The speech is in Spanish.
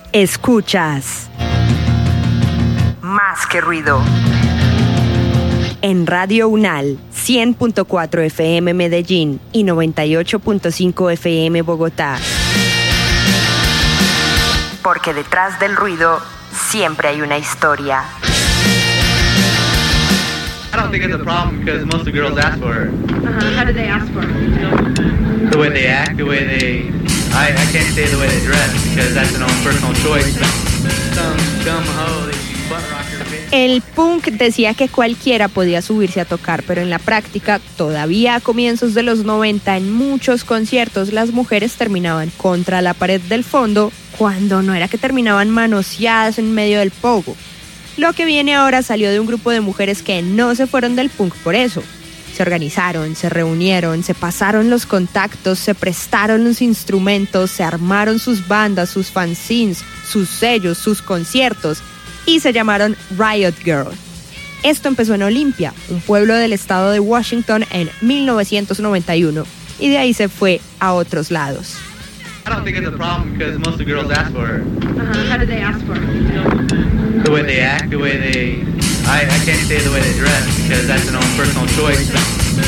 Escuchas Más que Ruido en Radio Unal 100.4 FM Medellín y 98.5 FM Bogotá. Porque detrás del ruido siempre hay una historia. I don't think it's a problem because most of the girls ask for it. How do they ask for it? The way they act, the way they... I can't say the way they dress because that's their own personal choice. Some dumb hoe, they butt rock your face. El punk decía que cualquiera podía subirse a tocar, pero en la práctica, todavía a comienzos de los 90, en muchos conciertos las mujeres terminaban contra la pared del fondo, cuando no era que terminaban manoseadas en medio del pogo. Lo que viene ahora salió de un grupo de mujeres que no se fueron del punk por eso. Se organizaron, se reunieron, se pasaron los contactos, se prestaron los instrumentos, se armaron sus bandas, sus fanzines, sus sellos, sus conciertos y se llamaron Riot Girl. Esto empezó en Olympia, un pueblo del estado de Washington, en 1991 y de ahí se fue a otros lados. I don't think it's a problem because most of the girls ask for it. How do they ask for it? The way they act, the way they... I can't say the way they dress because that's their own personal choice.